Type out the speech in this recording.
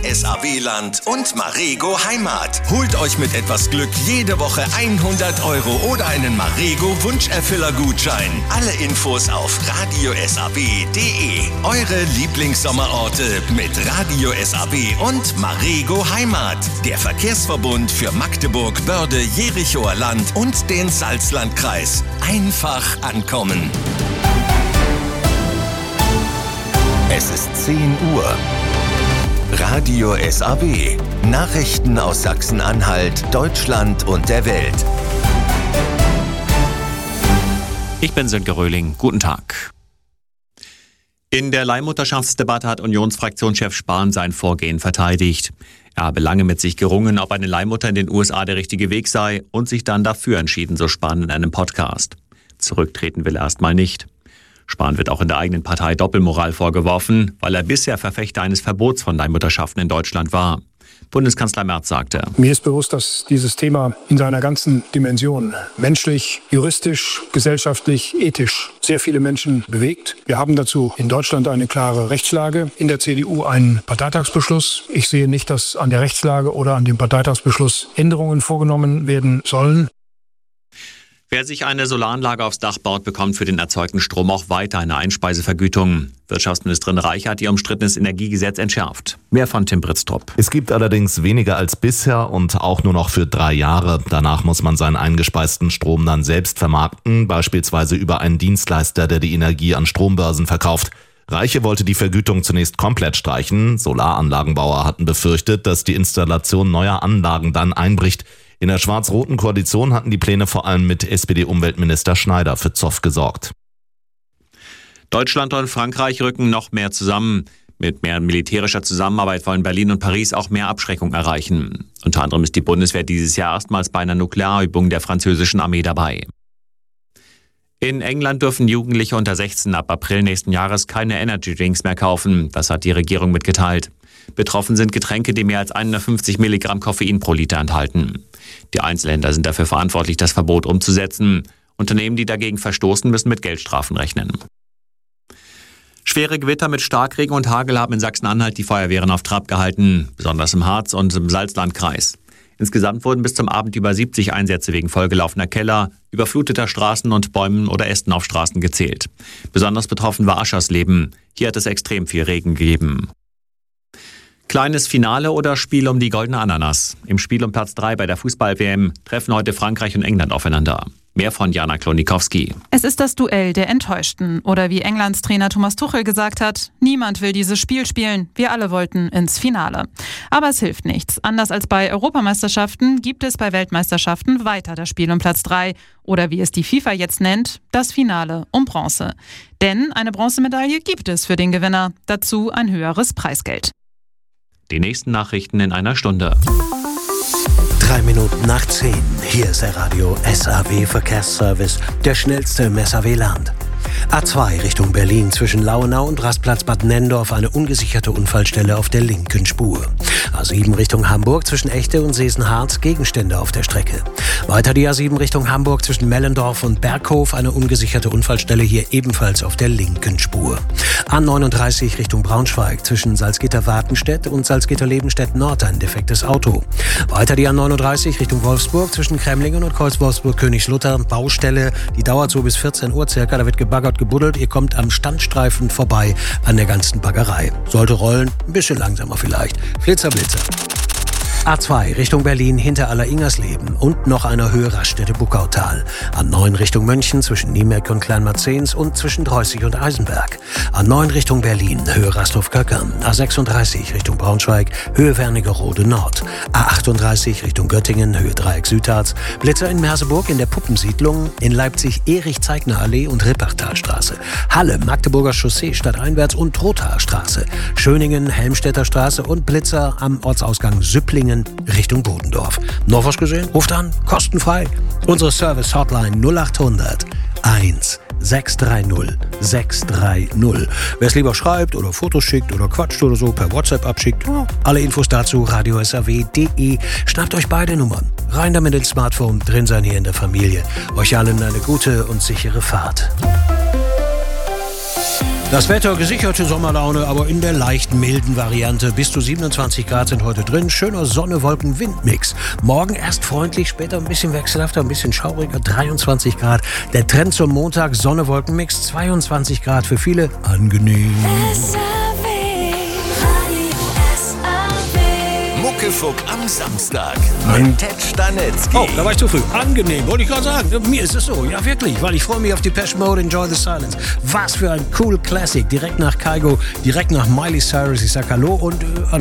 SAW-Land und Marego Heimat. Holt euch mit etwas Glück jede Woche 100 € oder einen Marego Wunscherfüller-Gutschein. Alle Infos auf radiosaw.de. Eure Lieblingssommerorte mit Radio SAW und Marego Heimat. Der Verkehrsverbund für Magdeburg, Börde, Jerichoer Land und den Salzlandkreis. Einfach ankommen. Es ist 10 Uhr. Radio SAW. Nachrichten aus Sachsen-Anhalt, Deutschland und der Welt. Ich bin Sönke Röhling. Guten Tag. In der Leihmutterschaftsdebatte hat Unionsfraktionschef Spahn sein Vorgehen verteidigt. Er habe lange mit sich gerungen, ob eine Leihmutter in den USA der richtige Weg sei und sich dann dafür entschieden, so Spahn in einem Podcast. Zurücktreten will er erstmal nicht. Spahn wird auch in der eigenen Partei Doppelmoral vorgeworfen, weil er bisher Verfechter eines Verbots von Leihmutterschaften in Deutschland war. Bundeskanzler Merz sagte: Mir ist bewusst, dass dieses Thema in seiner ganzen Dimension menschlich, juristisch, gesellschaftlich, ethisch sehr viele Menschen bewegt. Wir haben dazu in Deutschland eine klare Rechtslage, in der CDU einen Parteitagsbeschluss. Ich sehe nicht, dass an der Rechtslage oder an dem Parteitagsbeschluss Änderungen vorgenommen werden sollen. Wer sich eine Solaranlage aufs Dach baut, bekommt für den erzeugten Strom auch weiter eine Einspeisevergütung. Wirtschaftsministerin Reich hat ihr umstrittenes Energiegesetz entschärft. Mehr von Tim Britztrup. Es gibt allerdings weniger als bisher und auch nur noch für 3 Jahre. Danach muss man seinen eingespeisten Strom dann selbst vermarkten, beispielsweise über einen Dienstleister, der die Energie an Strombörsen verkauft. Reiche wollte die Vergütung zunächst komplett streichen. Solaranlagenbauer hatten befürchtet, dass die Installation neuer Anlagen dann einbricht. In der schwarz-roten Koalition hatten die Pläne vor allem mit SPD-Umweltminister Schneider für Zoff gesorgt. Deutschland und Frankreich rücken noch mehr zusammen. Mit mehr militärischer Zusammenarbeit wollen Berlin und Paris auch mehr Abschreckung erreichen. Unter anderem ist die Bundeswehr dieses Jahr erstmals bei einer Nuklearübung der französischen Armee dabei. In England dürfen Jugendliche unter 16 ab April nächsten Jahres keine Energy-Drinks mehr kaufen. Das hat die Regierung mitgeteilt. Betroffen sind Getränke, die mehr als 150 Milligramm Koffein pro Liter enthalten. Die Einzelhändler sind dafür verantwortlich, das Verbot umzusetzen. Unternehmen, die dagegen verstoßen, müssen mit Geldstrafen rechnen. Schwere Gewitter mit Starkregen und Hagel haben in Sachsen-Anhalt die Feuerwehren auf Trab gehalten, besonders im Harz und im Salzlandkreis. Insgesamt wurden bis zum Abend über 70 Einsätze wegen vollgelaufener Keller, überfluteter Straßen und Bäumen oder Ästen auf Straßen gezählt. Besonders betroffen war Aschersleben. Hier hat es extrem viel Regen gegeben. Kleines Finale oder Spiel um die goldene Ananas. Im Spiel um Platz 3 bei der Fußball-WM treffen heute Frankreich und England aufeinander. Mehr von Jana Klonikowski. Es ist das Duell der Enttäuschten. Oder wie Englands Trainer Thomas Tuchel gesagt hat, niemand will dieses Spiel spielen. Wir alle wollten ins Finale. Aber es hilft nichts. Anders als bei Europameisterschaften gibt es bei Weltmeisterschaften weiter das Spiel um Platz 3. Oder wie es die FIFA jetzt nennt, das Finale um Bronze. Denn eine Bronzemedaille gibt es für den Gewinner. Dazu ein höheres Preisgeld. Die nächsten Nachrichten in einer Stunde. 3 Minuten nach 10. Hier ist der Radio SAW Verkehrsservice, der schnellste im SAW-Land. A2 Richtung Berlin zwischen Lauenau und Rastplatz Bad Nenndorf eine ungesicherte Unfallstelle auf der linken Spur. A7 Richtung Hamburg zwischen Echte und Sesenhardt Gegenstände auf der Strecke. Weiter die A7 Richtung Hamburg zwischen Mellendorf und Berghof eine ungesicherte Unfallstelle hier ebenfalls auf der linken Spur. A39 Richtung Braunschweig zwischen Salzgitter-Wartenstedt und Salzgitter-Lebenstedt Nord ein defektes Auto. Weiter die A39 Richtung Wolfsburg zwischen Kremlingen und Kreuz-Wolfsburg-Königslutter Baustelle. Die dauert so bis 14 Uhr circa, da wird gebaggert, gebuddelt. Ihr kommt am Standstreifen vorbei an der ganzen Baggerei. Sollte rollen, ein bisschen langsamer vielleicht. Flitzer, Blitzer. A2 Richtung Berlin hinter Aller-Ingersleben und noch einer Höhe Raststätte Buckautal. A9 Richtung München zwischen Niemeck und Kleinmarzens und zwischen Dreußig und Eisenberg. A9 Richtung Berlin Höhe Rasthof-Köckern. A36 Richtung Braunschweig Höhe Wernigerode Nord. A38 Richtung Göttingen Höhe Dreieck Südharz. Blitzer in Merseburg in der Puppensiedlung. In Leipzig Erich-Zeigner-Allee und Rippachtalstraße. Halle Magdeburger Chaussee stadteinwärts und Trothaarstraße. Schöningen Helmstedter Straße und Blitzer am Ortsausgang Süpplingen Richtung Bodendorf. Noch was gesehen? Ruft an, kostenfrei. Unsere Service-Hotline 0800 1 630 630. Wer es lieber schreibt oder Fotos schickt oder quatscht oder so per WhatsApp abschickt, alle Infos dazu radiosaw.de. Schnappt euch beide Nummern. Rein damit ins Smartphone, drin sein hier in der Familie. Euch allen eine gute und sichere Fahrt. Das Wetter gesicherte Sommerlaune, aber in der leicht milden Variante. Bis zu 27 Grad sind heute drin. Schöner Sonne-Wolken-Wind-Mix. Morgen erst freundlich, später ein bisschen wechselhafter, ein bisschen schauriger. 23 Grad. Der Trend zum Montag, Sonne-Wolken-Mix. 22 Grad. Für viele angenehm. Muckefuck am Samstag mit Ted Stanetzky. Oh, da war ich zu früh. Angenehm, wollte ich gerade sagen. Mir ist es so, ja wirklich, weil ich freue mich auf Depeche Mode, Enjoy the Silence. Was für ein cool Classic. Direkt nach Kygo, direkt nach Miley Cyrus. Ich sag Hallo und